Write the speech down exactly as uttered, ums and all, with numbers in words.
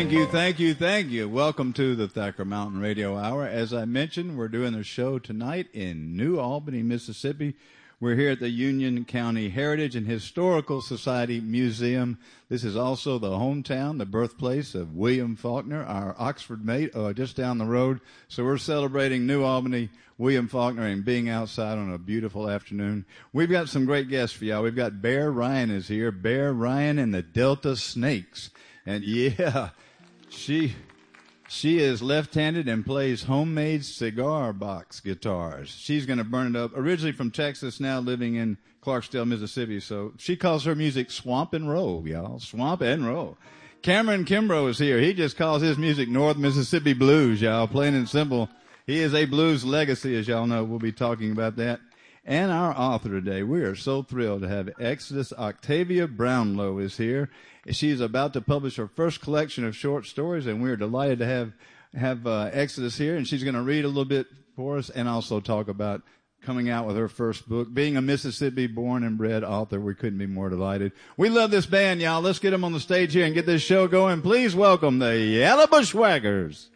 Thank you, thank you, thank you. Welcome to the Thacker Mountain Radio Hour. As I mentioned, we're doing a show tonight in New Albany, Mississippi. We're here at the Union County Heritage and Historical Society Museum. This is also the hometown, the birthplace of William Faulkner, our Oxford mate, uh, just down the road. So we're celebrating New Albany, William Faulkner, and being outside on a beautiful afternoon. We've got some great guests for y'all. We've got Bear Ryan is here. Bear Ryan and the Delta Snakes. And yeah, she she is left-handed and plays homemade cigar box guitars. She's going to burn it up. Originally from Texas, now living in Clarksdale, Mississippi. So she calls her music swamp and roll, y'all. Swamp and roll. Cameron Kimbrough is here. He just calls his music North Mississippi Blues, y'all. Plain and simple. He is a blues legacy, as y'all know. We'll be talking about that. And our author today, we are so thrilled to have Exodus. Octavia Brownlow is here. She's about to publish her first collection of short stories, and we're delighted to have have uh, Exodus here. And she's going to read a little bit for us and also talk about coming out with her first book. Being a Mississippi-born and bred author, we couldn't be more delighted. We love this band, y'all. Let's get them on the stage here and get this show going. Please welcome the Yellow Bushwhackers.